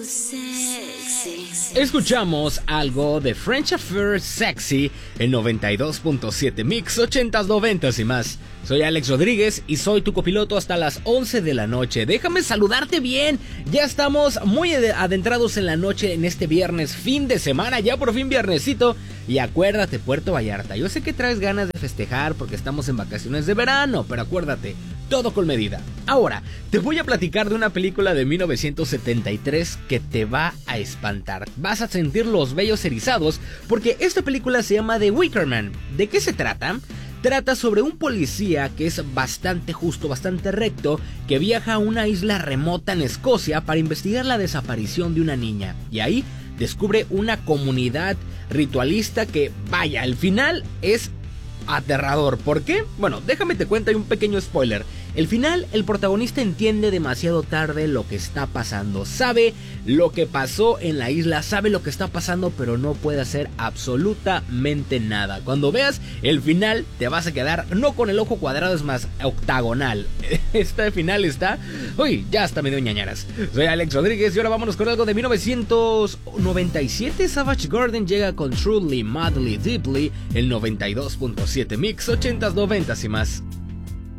Escuchamos algo de French Affair Sexy en 92.7 Mix 80s, 90s y más. Soy Alex Rodríguez y soy tu copiloto hasta las 11 de la noche. Déjame saludarte bien. Ya estamos muy adentrados en la noche en este viernes, fin de semana, ya por fin viernesito. Y acuérdate, Puerto Vallarta, yo sé que traes ganas de festejar porque estamos en vacaciones de verano, pero acuérdate, todo con medida. Ahora, te voy a platicar de una película de 1973 que te va a espantar. Vas a sentir los vellos erizados porque esta película se llama The Wicker Man. ¿De qué se trata? Trata sobre un policía que es bastante justo, bastante recto, que viaja a una isla remota en Escocia para investigar la desaparición de una niña. Y ahí descubre una comunidad ritualista que, vaya, al final es aterrador. ¿Por qué? Bueno, déjame te cuento, hay un pequeño spoiler. El final, el protagonista entiende demasiado tarde lo que está pasando. Sabe lo que pasó en la isla, sabe lo que está pasando, pero no puede hacer absolutamente nada. Cuando veas el final, te vas a quedar no con el ojo cuadrado, es más octagonal. Este final está... Uy, ya hasta me dio ñañaras. Soy Alex Rodríguez y ahora vámonos con algo de 1997. Savage Garden llega con Truly, Madly, Deeply, el 92.7 Mix 80s, 90s y más.